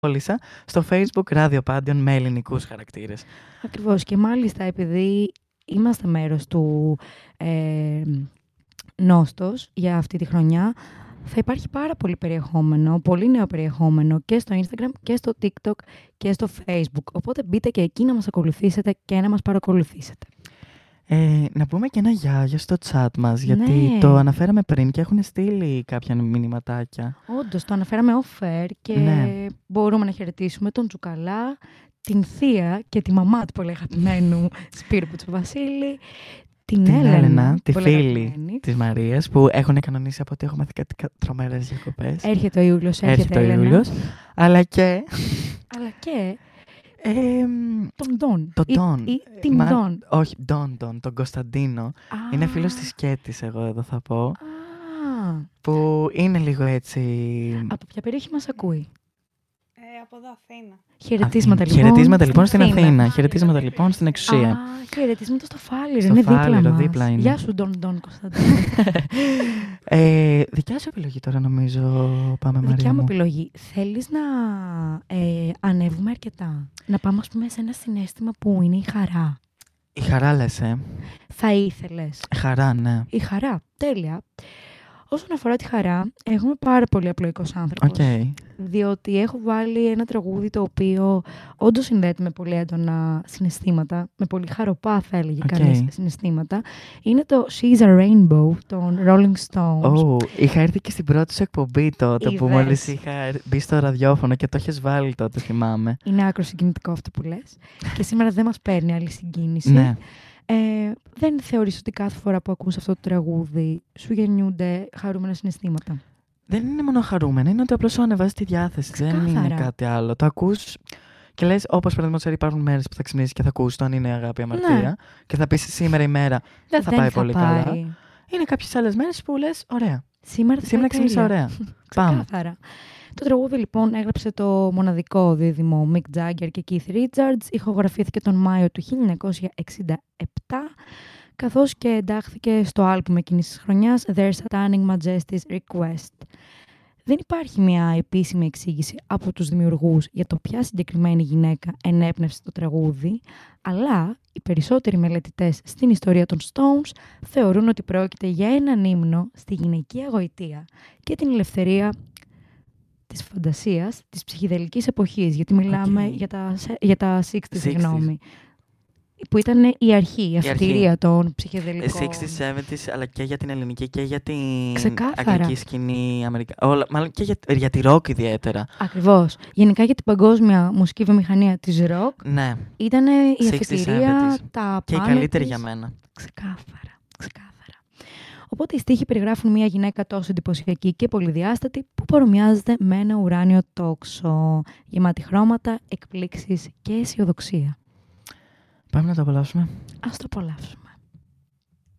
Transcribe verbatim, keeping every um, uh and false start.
Πώλησα στο Facebook ραδιοπάντιον με ελληνικούς χαρακτήρες. Ακριβώς. Και μάλιστα επειδή είμαστε μέρος του ε, Νόστος για αυτή τη χρονιά, θα υπάρχει πάρα πολύ περιεχόμενο, πολύ νέο περιεχόμενο και στο Instagram και στο TikTok και στο Facebook. Οπότε μπείτε και εκεί να μας ακολουθήσετε και να μας παρακολουθήσετε. Ε, να πούμε και ένα γιάγιο στο chat μας, γιατί Ναι. το αναφέραμε πριν και έχουν στείλει κάποια μηνυματάκια. Όντως, το αναφέραμε off-air και Ναι. μπορούμε να χαιρετήσουμε τον Τζουκαλά, την θεία και τη μαμά του πολύ αγαπημένου Σπύρου Πουτσοβασίλη, την, Την Έλενα, Έλενα, τη πολύ φίλη αγαπημένη. της Μαρίας, που έχουν κανονίσει από ότι έχουμε δει κάτι κα- τρομερές διακοπές. Έρχεται ο Ιούλιος, έρχεται, Έρχεται ο Έλενα. Ιούλιος. Αλλά και... Αλλά και Ε, τον Ντόν. τον Ή- Ντόν. Ή την Μα- Ντόν. Όχι, Ντόν, Ντόν, τον Κωνσταντίνο. Α, Είναι φίλος της Κέτης, εγώ εδώ θα πω. Α, Που είναι λίγο έτσι... από ποια περιοχή μας ακούει? Ε, από εδώ Αθήνα. Χαιρετίσματα Αθήνα. λοιπόν. Χαιρετίσματα λοιπόν στην Αθήνα. Αθήνα. Χαιρετίσματα λοιπόν στην εξουσία. Α, χαιρετίσματα στο Φάληρο. Στο Είναι δίπλα Φάληρο, μας. δίπλα είναι. Γεια σου, Ντόν Ντόν Κωνσταντίνο. ε, δικιά σου επιλογή τώρα νομίζω, πάμε Μαρία Δικιά μου μου. επιλογή. Θέλεις να ε, ανέβουμε αρκετά? Να πάμε, ας πούμε, σε ένα συναίσθημα που είναι η χαρά. Η χαρά λες, ε. Θα ήθελες? Χαρά, ναι. Η χαρά. Τέλεια. Όσον αφορά τη χαρά, εγώ είμαι πάρα πολύ απλοϊκός άνθρωπος. Οκ. Διότι έχω βάλει ένα τραγούδι το οποίο όντως συνδέεται με πολύ έντονα συναισθήματα, με πολύ χαροπά θα έλεγε Οκ. κανείς συναισθήματα. Είναι το She's a Rainbow των Rolling Stones. Oh, είχα έρθει και στην πρώτη σου εκπομπή τότε που Είδες. μόλις είχα μπει στο ραδιόφωνο και το έχεις βάλει τότε, θυμάμαι. Είναι άκρο συγκινητικό αυτό που λες. Και σήμερα δεν μας παίρνει άλλη συγκίνηση. Ναι. Ε, δεν θεωρείς ότι κάθε φορά που ακούς αυτό το τραγούδι σου γεννιούνται χαρούμενα συναισθήματα? Δεν είναι μόνο χαρούμενα, είναι ότι απλώς σου ανεβάζει τη διάθεση. Δεν είναι Ξεκάθαρα. κάτι άλλο. Το ακούς και λες, όπως παραδείγματος χάρη υπάρχουν μέρες που θα ξυπνήσεις και θα ακούς το αν είναι αγάπη αμαρτία Ναι. και θα πεις σήμερα η μέρα δεν θα πάει πολύ καλά. πάρει. Είναι κάποιες άλλες μέρες που λες, ωραία. Σήμερα θα Σήμερα πάει ξύπνησα τέλεια. ωραία. Πάμε. Ξεκάθαρα. Το τραγούδι λοιπόν έγραψε το μοναδικό δίδυμο Mick Jagger και Keith Richards, ηχογραφήθηκε τον Μάιο του χίλια εννιακόσια εξήντα επτά, καθώς και εντάχθηκε στο άλμπουμ εκείνης της χρονιάς Their Satanic Majesty's Request. Δεν υπάρχει μια επίσημη εξήγηση από τους δημιουργούς για το ποια συγκεκριμένη γυναίκα ενέπνευσε το τραγούδι, αλλά οι περισσότεροι μελετητές στην ιστορία των Stones θεωρούν ότι πρόκειται για έναν ύμνο στη γυναικεία γοητεία και την ελευθερία της φαντασίας της ψυχιδελικής εποχής, γιατί μιλάμε Οκ. για τα, σε- για τα εξήντα, εξήντα. συγγνώμη, που ήταν η αρχή, η αρχή. αφιτηρία των Ε, ψυχεδελικών. εξήντα, εβδομήντα, αλλά και για την ελληνική και για την Ξεκάθαρα. αγγλική σκηνή, Αμερικα... Όλα, μάλλον και για, για τη ροκ ιδιαίτερα. Ακριβώς. Γενικά για την παγκόσμια μουσική βιομηχανία της rock Ναι, ήταν η εξήντα, αφιτηρία, εβδομήντα. τα και η πάνω καλύτερη της. για μένα. Ξεκάθαρα, ξεκάθαρα. Οπότε οι στίχοι περιγράφουν μια γυναίκα τόσο εντυπωσιακή και πολυδιάστατη που παρομοιάζεται με ένα ουράνιο τόξο, γεμάτη χρώματα, εκπλήξεις και αισιοδοξία. Πάμε να το απολαύσουμε. Ας το απολαύσουμε.